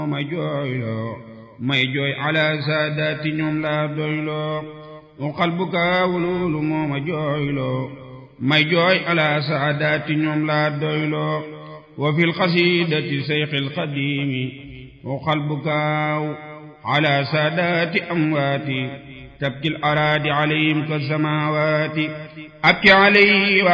may jooyloo may jooy ala saadaati ñoom laa doyloo uqal bukaa wuluulu moo ma jooyloo may jooy ala saadaati ñoom laa doyloo wa fil qasiidati sayxil qadiimi uqal bukaaw ala saadaati amwaati tabkil araadi alayhim ka samaawaati abki alayhi